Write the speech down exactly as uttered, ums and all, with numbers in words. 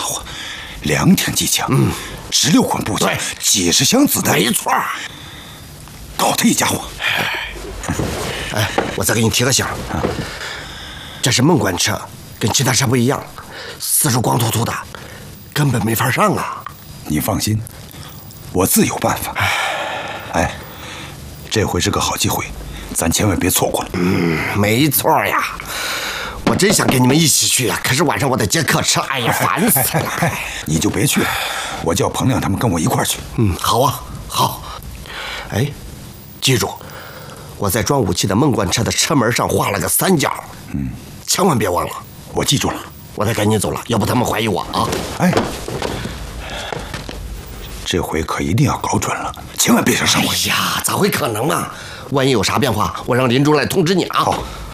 伙，两挺机枪，嗯，十六捆步枪，几十箱子弹， 没错。 搞他一家伙。 哎，我再给你提个醒，啊，这是孟关车，跟其他车不一样，四处光秃秃的，根本没法上啊。 你放心，我自有办法。哎，这回是个好机会，咱千万别错过了。 嗯，没错呀。我真想跟你们一起去呀，可是晚上我得接客车，哎呀，烦死了。 你就别去了，我叫彭亮他们跟我一块儿去。 嗯，好啊，好。哎，记住，我在装武器的孟关车的车门上画了个三角，嗯，千万别忘了。 我记住了。 我得赶紧走了，要不他们怀疑我啊。 哎，这回可一定要搞准了，千万别惹上我。 哎呀，咋会可能啊？万一有啥变化，我让林中来通知你啊。 好。